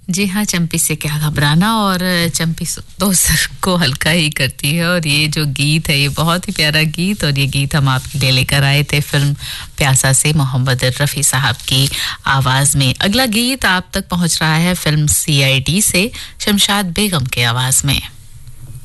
जी हाँ, चंपी से क्या घबराना और चंपी तो सर को हल्का ही करती है और ये जो गीत है ये बहुत ही प्यारा गीत और ये गीत हम आपके लिए लेकर आए थे फिल्म प्यासा से मोहम्मद रफ़ी साहब की आवाज़ में। अगला गीत आप तक पहुंच रहा है फिल्म CID से शमशाद बेगम की आवाज़ में।